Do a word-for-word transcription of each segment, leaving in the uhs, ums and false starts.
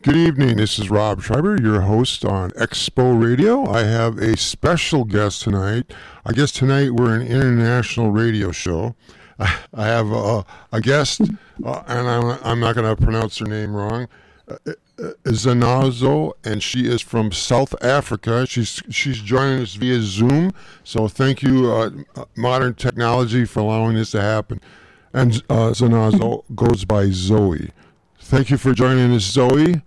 Good evening. This is Rob Schreiber, your host on Expo Radio. I have a special guest tonight. I guess tonight we're an international radio show. I have a, a guest, uh, and I'm, I'm not going to pronounce her name wrong, uh, Zanazo, and she is from South Africa. She's she's joining us via Zoom. So thank you, uh, modern technology, for allowing this to happen. And uh, Zanazo goes by Zoe. Thank you for joining us, Zoe.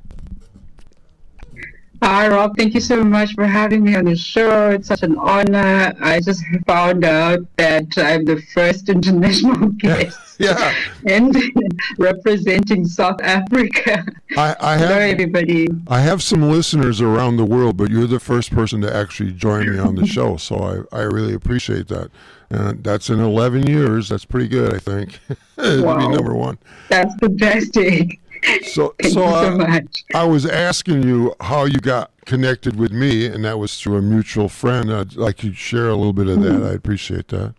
Hi, Rob. Thank you so much for having me on the show. It's such an honor. I just found out that I'm the first international guest yeah. and representing South Africa. I, I have, Hello, everybody. I have some listeners around the world, but you're the first person to actually join me on the show, so I, I really appreciate that. And that's in eleven years. That's pretty good, I think. to Wow. be number one. That's fantastic. So, Thank so, you so uh, much. I was asking you how you got connected with me, and that was through a mutual friend. I'd like you to share a little bit of that. I'd appreciate that.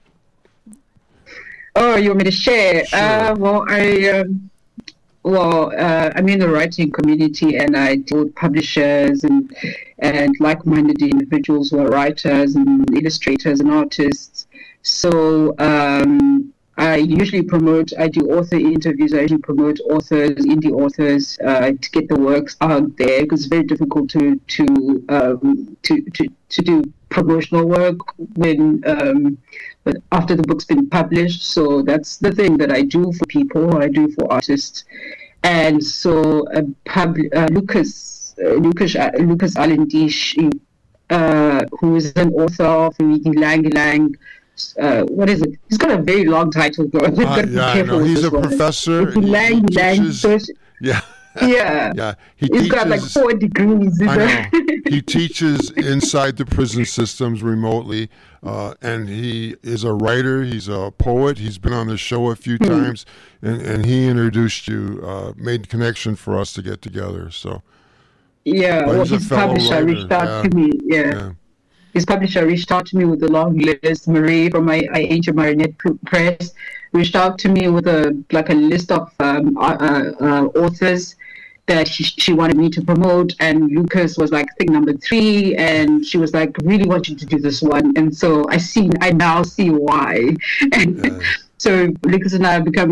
Oh, you want me to share? Sure. Uh, well, I um, well, uh, I'm in the writing community, and I deal with publishers and and like-minded individuals who are writers and illustrators and artists. So um, I usually promote. I do author interviews. I usually promote authors, indie authors, uh, to get the works out there, because it's very difficult to to um, to, to to do promotional work when um, but after the book's been published. So that's the thing that I do for people. I do for artists, and so uh, pub, uh, Lucas uh, Lucas uh, Lucas Alendish, uh, who is an author of Lang Lang. Uh, what is it? He's got a very long title, though. I've got to be Uh, yeah, I careful know. with He's this a one. professor. It's He- he Lang Lang. teaches- Soci- Yeah. Yeah. Yeah. He He's got like teaches- four degrees. I know. He teaches inside the prison systems remotely, uh, and he is a writer. He's a poet. He's been on the show a few Hmm. times, and, and he introduced you, uh, made connection for us to get together. So, Yeah, But well, he's a his fellow publisher writer, reached out yeah. to me. Yeah. yeah. His publisher reached out to me with a long list. Marie from my I Angel Marinette Press reached out to me with a like a list of um, uh, uh, authors that she, she wanted me to promote, and Lucas was like thing number three, and she was like, really want you to do this one. And so I see I now see why. And Yeah. so Lucas and I have become